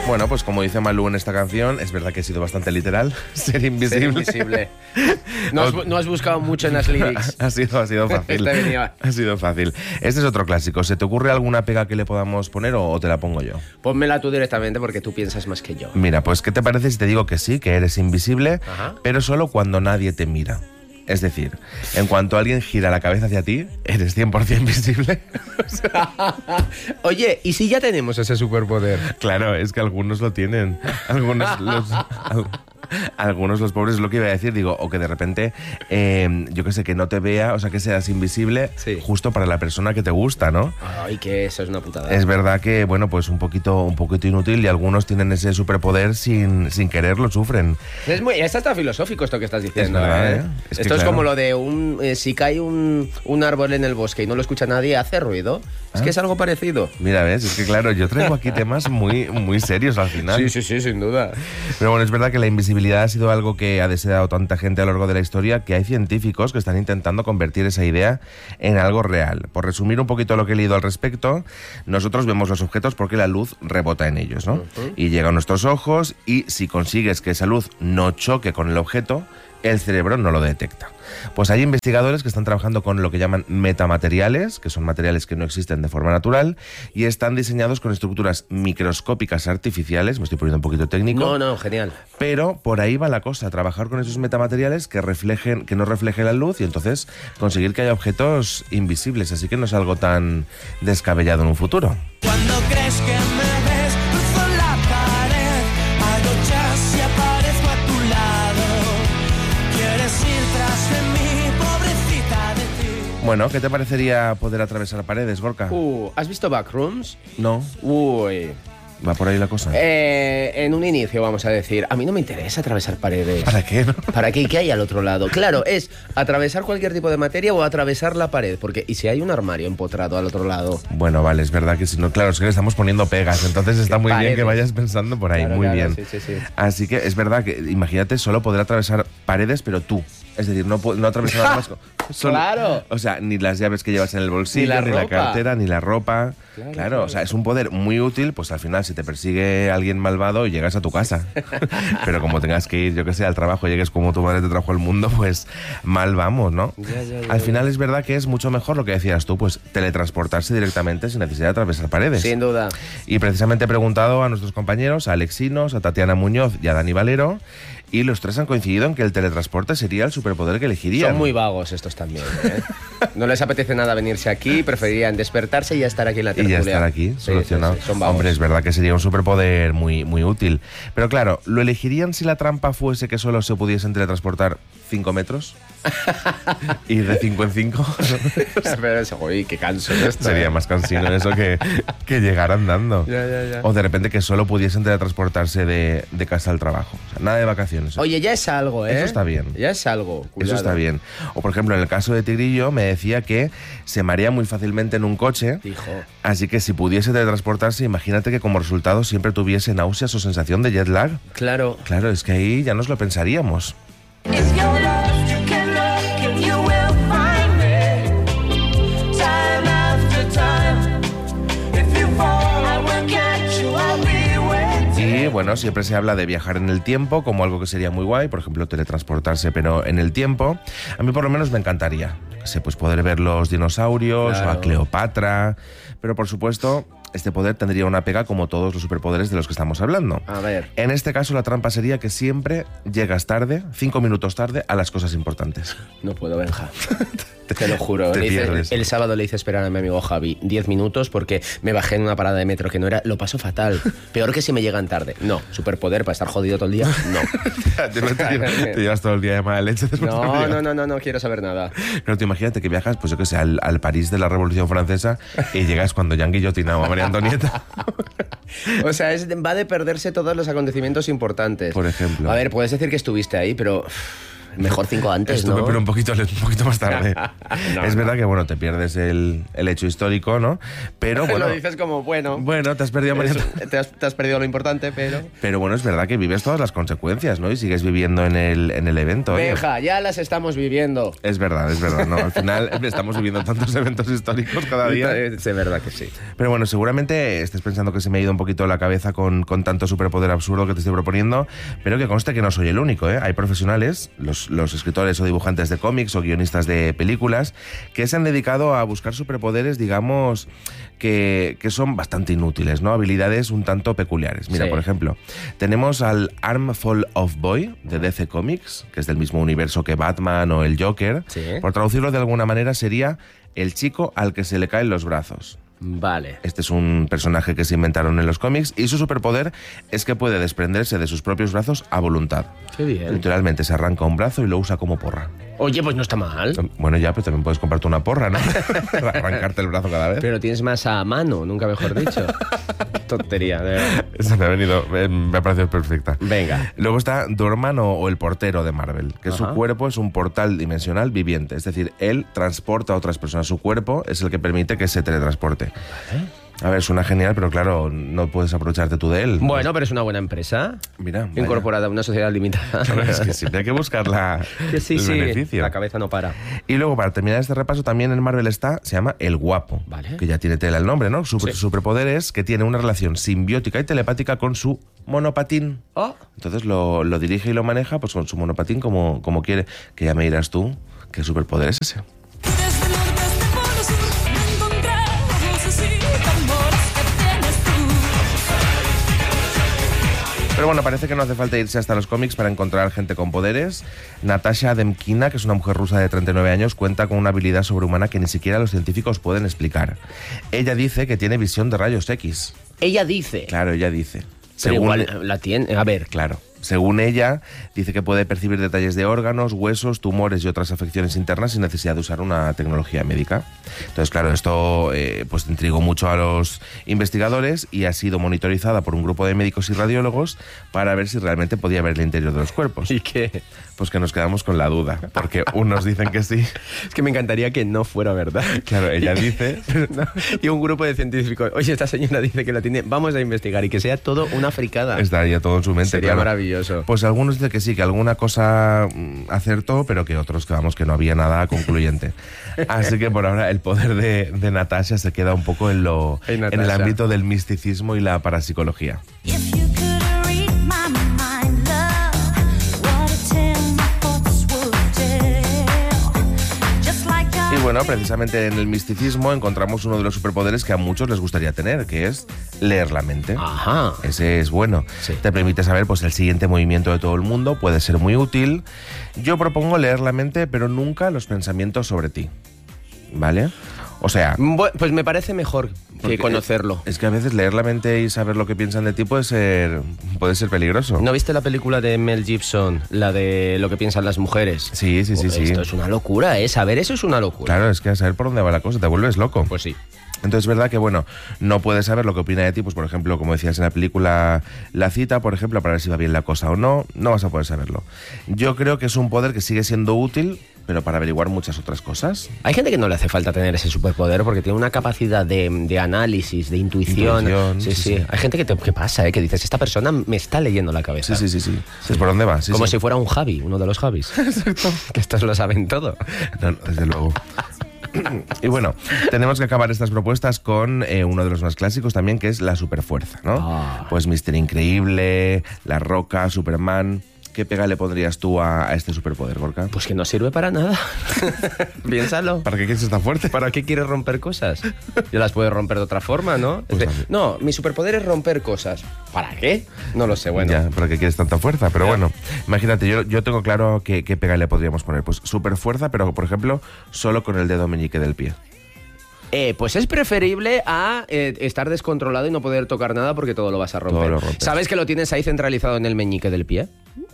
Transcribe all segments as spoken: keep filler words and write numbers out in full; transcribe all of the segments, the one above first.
Bueno, pues como dice Malú en esta canción, es verdad que he sido bastante literal. Ser invisible. Ser invisible. No has, no has buscado mucho en las lyrics. Ha sido, ha sido fácil. Ha sido fácil. Este es otro clásico. ¿Se te ocurre alguna pega que le podamos poner o, o te la pongo yo? Pónmela tú directamente porque tú piensas más que yo. Mira, pues ¿qué te parece si te digo que sí, que eres invisible, Ajá. pero solo cuando nadie te mira? Es decir, en cuanto alguien gira la cabeza hacia ti, eres cien por ciento invisible. Oye, ¿y si ya tenemos ese superpoder? Claro, es que algunos lo tienen. Algunos los... Al... Algunos, los pobres, es lo que iba a decir, digo, o que de repente, eh, yo qué sé, que no te vea, o sea, que seas invisible sí. justo para la persona que te gusta, ¿no? Ay, que eso es una putada. Es verdad que, bueno, pues un poquito, un poquito inútil y algunos tienen ese superpoder sin, sin querer, lo sufren. Es muy, es hasta filosófico esto que estás diciendo, es verdad, ¿eh? ¿eh? Es esto que, es claro. como lo de un, eh, si cae un, un árbol en el bosque y no lo escucha nadie, hace ruido. Es ¿Ah? que es algo parecido. Mira, ves, es que claro, yo traigo aquí temas muy, muy serios al final. Sí, sí, sí, sin duda. Pero bueno, es verdad que la invisibilidad ha sido algo que ha deseado tanta gente a lo largo de la historia, que hay científicos que están intentando convertir esa idea en algo real. Por resumir un poquito lo que he leído al respecto, nosotros vemos los objetos porque la luz rebota en ellos, ¿no? Uh-huh. Y llega a nuestros ojos y si consigues que esa luz no choque con el objeto, el cerebro no lo detecta. Pues hay investigadores que están trabajando con lo que llaman metamateriales, que son materiales que no existen de forma natural, y están diseñados con estructuras microscópicas artificiales, me estoy poniendo un poquito técnico. No, no, genial. Pero por ahí va la cosa, trabajar con esos metamateriales que reflejen, que no reflejen la luz y entonces conseguir que haya objetos invisibles, así que no es algo tan descabellado en un futuro. Cuando crees que me ves, cruzo la pared, hago chas y aparezco a tu lado. Quieres ir tras de mí, pobrecita de ti. Bueno, ¿qué te parecería poder atravesar paredes, Gorka? Uh, ¿has visto Backrooms? No. Uy... ¿Va por ahí la cosa? Eh, en un inicio, vamos a decir, a mí no me interesa atravesar paredes. ¿Para qué, no? ¿Para qué? ¿Qué hay al otro lado? Claro, es atravesar cualquier tipo de materia o atravesar la pared, porque ¿y si hay un armario empotrado al otro lado? Bueno, vale, es verdad que si no, claro, es que le estamos poniendo pegas, entonces está muy paredes. bien que vayas pensando por ahí, claro, muy claro, bien. Sí, sí, sí. Así que es verdad que, imagínate, solo poder atravesar paredes, pero tú. Es decir, no, no atravesar nada más. Son, ¡Claro! O sea, ni las llaves que llevas en el bolsillo, ni la, ni ropa. la cartera, ni la ropa. Claro, claro, claro, o sea, es un poder muy útil, pues al final si te persigue alguien malvado y llegas a tu casa. Pero como tengas que ir, yo que sé, al trabajo, llegues como tu madre te trajo al mundo, pues mal vamos, ¿no? Ya, ya, ya, al final es verdad que es mucho mejor lo que decías tú, pues teletransportarse directamente sin necesidad de atravesar paredes. Sin duda. Y precisamente he preguntado a nuestros compañeros, a Alexinos, a Tatiana Muñoz y a Dani Valero, y los tres han coincidido en que el teletransporte sería el superpoder que elegirían. Son muy vagos estos también, ¿eh? No les apetece nada venirse aquí, preferirían despertarse y ya estar aquí en la tertulia. Y ya estar aquí, solucionado. Sí, sí, sí, son vagos. Hombre, es verdad que sería un superpoder muy, muy útil. Pero claro, ¿lo elegirían si la trampa fuese que solo se pudiesen teletransportar cinco metros? ¿Y de cinco en cinco? Pero eso, uy, qué canso esto. Sería ¿eh? más cansino eso que, que llegar andando. Ya, ya, ya. O de repente que solo pudiesen teletransportarse de, de casa al trabajo. O sea, nada de vacaciones. Oye, ya es algo, ¿eh? Eso está bien. Ya es algo. Cuidado. Eso está bien. O por ejemplo, en el caso de Tigrillo me decía que se marea muy fácilmente en un coche. Hijo. Así que si pudiese teletransportarse, imagínate que como resultado siempre tuviese náuseas o sensación de jet lag. Claro. Claro, es que ahí ya nos lo pensaríamos. Y bueno, siempre se habla de viajar en el tiempo como algo que sería muy guay, por ejemplo, teletransportarse, pero en el tiempo, a mí por lo menos me encantaría. Sé, pues poder ver los dinosaurios, claro, o a Cleopatra, pero por supuesto, este poder tendría una pega como todos los superpoderes de los que estamos hablando. A ver. En este caso, la trampa sería que siempre llegas tarde, cinco minutos tarde, a las cosas importantes. No puedo, Benja. Te lo juro. Te Le hice, pierdes. el sábado le hice esperar a mi amigo Javi diez minutos porque me bajé en una parada de metro que no era. Lo paso fatal. Peor que si me llegan tarde. No. Superpoder para estar jodido todo el día. No. te, te, te llevas todo el día de mala leche después. No, no, no, no, no quiero saber nada. Pero te imagínate que viajas, pues yo que sé, al, al París de la Revolución Francesa y llegas cuando ya han guillotinado a María Antonieta. O sea, es, va de perderse todos los acontecimientos importantes. Por ejemplo. A ver, puedes decir que estuviste ahí, pero Mejor cinco antes, Estuve, ¿no? pero un poquito, un poquito más tarde. No, es no. verdad que, bueno, te pierdes el, el hecho histórico, ¿no? Pero bueno... Lo dices como, bueno... Bueno, te has perdido... es- Mariano. te, has, te has perdido lo importante, pero... Pero bueno, es verdad que vives todas las consecuencias, ¿no? Y sigues viviendo en el, en el evento. oye. Deja, ya las estamos viviendo. Es verdad, es verdad. No, al final estamos viviendo tantos eventos históricos cada día. Es de verdad que sí. Pero bueno, seguramente estés pensando que se me ha ido un poquito la cabeza con, con tanto superpoder absurdo que te estoy proponiendo, pero que conste que no soy el único, ¿eh? Hay profesionales, los, los escritores o dibujantes de cómics o guionistas de películas, que se han dedicado a buscar superpoderes, digamos, que, que son bastante inútiles, ¿no? Habilidades un tanto peculiares. Mira, Sí. por ejemplo, tenemos al Armful of Boy de D C Comics, que es del mismo universo que Batman o el Joker. Sí. Por traducirlo de alguna manera sería el chico al que se le caen los brazos. Vale. Este es un personaje que se inventaron en los cómics y su superpoder es que puede desprenderse de sus propios brazos a voluntad. Qué bien. Literalmente se arranca un brazo y lo usa como porra. Oye, pues no está mal. Bueno, ya, pero también puedes comprarte una porra, ¿no? Arrancarte el brazo cada vez. Pero tienes más a mano, nunca mejor dicho. Qué tontería, de verdad. Esa me ha venido, me, me ha parecido perfecta. Venga. Luego está Dorman o, o el portero de Marvel, que su Ajá. cuerpo es un portal dimensional viviente. Es decir, él transporta a otras personas. Su cuerpo es el que permite que se teletransporte. A ver, suena genial, pero claro, no puedes aprovecharte tú de él. Bueno, pero es una buena empresa. Mira, vaya. Incorporada a una sociedad limitada. Claro, es que siempre hay que buscar la, Que sí, el sí. beneficio. La cabeza no para. Y luego, para terminar este repaso, también en Marvel está, se llama El Guapo, Vale. que ya tiene tela el nombre, ¿no? Su Sí. superpoder es que tiene una relación simbiótica y telepática con su monopatín. Oh. Entonces lo, lo dirige y lo maneja pues con su monopatín como, como quiere. Que ya me dirás tú, ¿qué superpoder es ese? Desde el norte hasta el polo sur me encontramos así, tambores que tienes tú. Pero bueno, parece que no hace falta irse hasta los cómics para encontrar gente con poderes. Natasha Demkina, que es una mujer rusa de treinta y nueve años, cuenta con una habilidad sobrehumana que ni siquiera los científicos pueden explicar. Ella dice que tiene visión de rayos X. Ella dice. Claro, ella dice. Pero Según- igual la tiene. A ver, Claro. Según ella, dice que puede percibir detalles de órganos, huesos, tumores y otras afecciones internas sin necesidad de usar una tecnología médica. Entonces, claro, esto eh, pues intrigó mucho a los investigadores y ha sido monitorizada por un grupo de médicos y radiólogos para ver si realmente podía ver el interior de los cuerpos. ¿y qué? Pues que nos quedamos con la duda, porque unos dicen que sí. Es que me encantaría que no fuera verdad. Claro, ella dice... Y un grupo de científicos, oye, esta señora dice que la tiene, vamos a investigar y que sea todo una fricada. Estaría todo en su mente. Sería claro. maravilloso. Pues algunos dicen que sí, que alguna cosa mm, acertó, pero que otros que vamos, que no había nada concluyente. Así que por ahora el poder de, de Natasha se queda un poco en, lo, Hey, en el Natasha. ámbito del misticismo y la parapsicología. If you could read my mind, love, what a tale my thoughts would tell. Just like a Y bueno, precisamente en el misticismo encontramos uno de los superpoderes que a muchos les gustaría tener, que es leer la mente. Ajá. Ese es bueno. Sí. Te permite saber pues el siguiente movimiento de todo el mundo, puede ser muy útil. Yo propongo leer la mente, pero nunca los pensamientos sobre ti. ¿Vale? O sea, Bu- Pues me parece mejor que porque conocerlo. Es que a veces leer la mente y saber lo que piensan de ti puede ser puede ser peligroso. ¿No viste la película de Mel Gibson, la de lo que piensan las mujeres? Sí, sí, sí, sí. Esto es una locura, ¿eh? Saber eso es una locura. Claro, es que a saber por dónde va la cosa, te vuelves loco. Pues sí. Entonces es verdad que, bueno, no puedes saber lo que opina de ti, pues por ejemplo, como decías en la película La Cita, por ejemplo, para ver si va bien la cosa o no, no vas a poder saberlo. Yo creo que es un poder que sigue siendo útil, pero para averiguar muchas otras cosas. Hay gente que no le hace falta tener ese superpoder porque tiene una capacidad de, de análisis, de intuición. Intuición, sí, sí, sí, sí. Hay gente que te, ¿qué pasa? Eh? Que dices, esta persona me está leyendo la cabeza. Sí, sí, sí, sí. ¿Es por dónde va? Sí, Como sí. si fuera un Javi, uno de los Javis. Exacto. Que estos lo saben todo. No, no, desde luego. Y bueno, tenemos que acabar estas propuestas con eh, uno de los más clásicos también, que es la superfuerza, ¿no? Ah. Pues míster Increíble, La Roca, Superman. ¿Qué pega le pondrías tú a, a este superpoder, Gorka? Pues que no sirve para nada. Piénsalo. ¿Para qué quieres estar fuerte? ¿Para qué quieres romper cosas? Yo las puedo romper de otra forma, ¿no? Pues Es de, también. no, mi superpoder es romper cosas. ¿Para qué? No lo sé, bueno. Ya, ¿para qué quieres tanta fuerza? Pero Ya. bueno, imagínate, yo, yo tengo claro qué, qué pega le podríamos poner. Pues superfuerza, pero por ejemplo, solo con el dedo meñique del pie. Eh, pues es preferible a eh, estar descontrolado y no poder tocar nada porque todo lo vas a romper. Todo lo rompes. ¿Sabes que lo tienes ahí centralizado en el meñique del pie?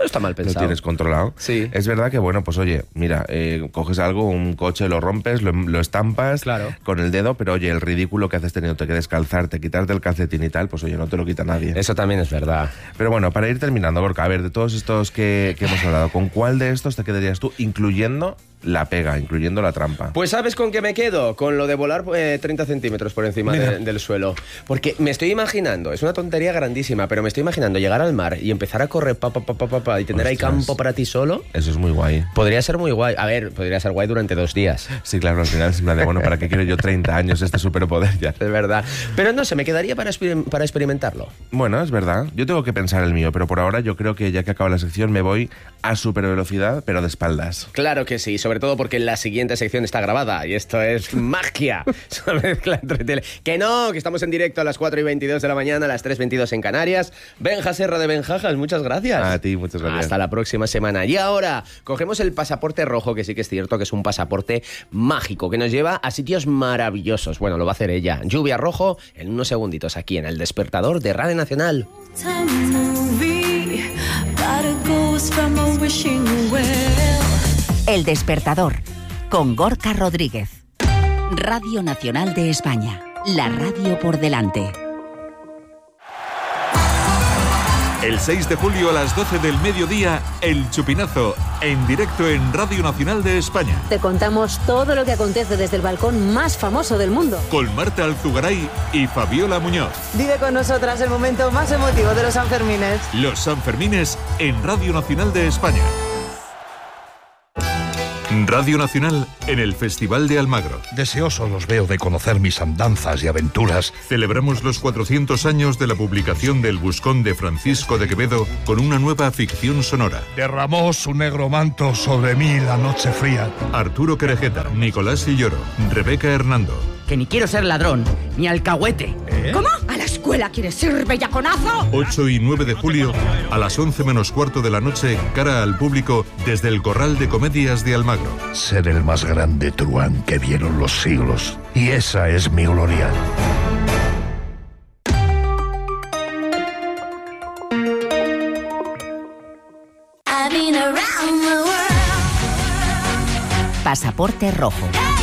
No está mal lo pensado. tienes controlado. Sí. Es verdad que, bueno, pues oye, mira, eh, coges algo, un coche, lo rompes, lo, lo estampas Claro. con el dedo, pero oye, el ridículo que haces teniendo que descalzarte, quitarte el calcetín y tal, pues oye, no te lo quita nadie. Eso también es verdad. Pero bueno, para ir terminando, Gorka, a ver, de todos estos que, que hemos hablado, ¿con cuál de estos te quedarías tú, incluyendo la pega, incluyendo la trampa? Pues ¿sabes con qué me quedo? Con lo de volar eh, treinta centímetros por encima de- del suelo. Porque me estoy imaginando, es una tontería grandísima, pero me estoy imaginando llegar al mar y empezar a correr pa, pa, pa, pa, pa, pa, y tener ahí Ostras. campo para ti solo. Eso es muy guay. Podría ser muy guay. A ver, podría ser guay durante dos días. Sí, claro, al final es en plan de, bueno, ¿para qué quiero yo treinta años este superpoder ya? Es verdad. Pero no sé, me quedaría para, exper- para experimentarlo. Bueno, es verdad. Yo tengo que pensar el mío, pero por ahora yo creo que ya que acaba la sección me voy a supervelocidad, pero de espaldas. Claro que sí, sobre todo porque la siguiente sección está grabada y esto es magia. Es una mezcla entre tele. Que no, que estamos en directo a las cuatro y veintidós de la mañana, a las tres y veintidós en Canarias. Benja Serra de Benjajas, muchas gracias. A ti, muchas gracias. Hasta la próxima semana. Y ahora, cogemos el pasaporte rojo, que sí que es cierto que es un pasaporte mágico, que nos lleva a sitios maravillosos. Bueno, lo va a hacer ella. Lluvia Rojo, en unos segunditos aquí en El Despertador de Radio Nacional. Time movie about a ghost from a wishing well. El Despertador, con Gorka Rodríguez. Radio Nacional de España, la radio por delante. El seis de julio a las doce del mediodía, El Chupinazo, en directo en Radio Nacional de España. Te contamos todo lo que acontece desde el balcón más famoso del mundo. Con Marta Alzugaray y Fabiola Muñoz. Vive con nosotras el momento más emotivo de los Sanfermines. Los Sanfermines en Radio Nacional de España. Radio Nacional en el Festival de Almagro. Deseoso los veo de conocer mis andanzas y aventuras. Celebramos los cuatrocientos años de la publicación del Buscón de Francisco de Quevedo con una nueva ficción sonora. Derramó su negro manto sobre mí la noche fría. Arturo Querejeta, Nicolás Illoro, Rebeca Hernando. Que ni quiero ser ladrón, ni alcahuete. ¿Cómo? ¿A la escuela quieres ir, bellaconazo? ocho y nueve de julio, a las once menos cuarto de la noche, cara al público desde el Corral de Comedias de Almagro. Ser el más grande truán que vieron los siglos. Y esa es mi gloria. Pasaporte rojo.